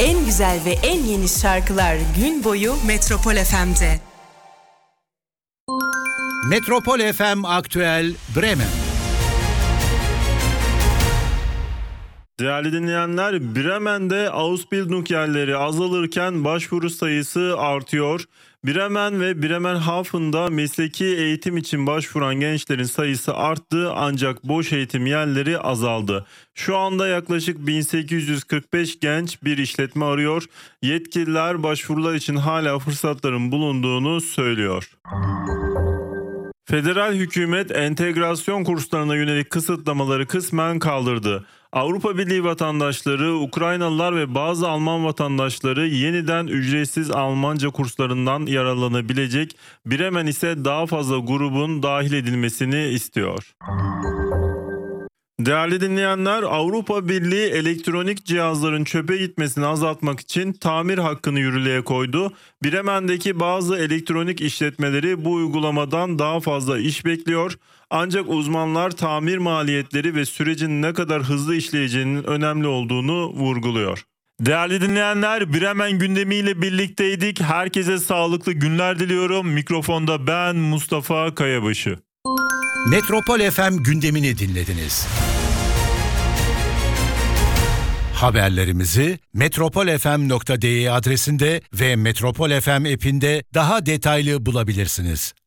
En güzel ve en yeni şarkılar gün boyu Metropol FM'de. Metropol FM Aktüel Bremen. Değerli dinleyenler, Bremen'de Ausbildung yerleri azalırken başvuru sayısı artıyor. Bremen ve Bremerhaven'da mesleki eğitim için başvuran gençlerin sayısı arttı ancak boş eğitim yerleri azaldı. Şu anda yaklaşık 1845 genç bir işletme arıyor. Yetkililer başvurular için hala fırsatların bulunduğunu söylüyor. Federal hükümet entegrasyon kurslarına yönelik kısıtlamaları kısmen kaldırdı. Avrupa Birliği vatandaşları, Ukraynalılar ve bazı Alman vatandaşları yeniden ücretsiz Almanca kurslarından yararlanabilecek. Bremen ise daha fazla grubun dahil edilmesini istiyor. Değerli dinleyenler, Avrupa Birliği elektronik cihazların çöpe gitmesini azaltmak için tamir hakkını yürürlüğe koydu. Bremen'deki bazı elektronik işletmeleri bu uygulamadan daha fazla iş bekliyor. Ancak uzmanlar tamir maliyetleri ve sürecin ne kadar hızlı işleyeceğinin önemli olduğunu vurguluyor. Değerli dinleyenler, Bremen gündemiyle birlikteydik. Herkese sağlıklı günler diliyorum. Mikrofonda ben Mustafa Kayabaşı. Metropol FM gündemini dinlediniz. Haberlerimizi metropolfm.de adresinde ve Metropol FM app'inde daha detaylı bulabilirsiniz.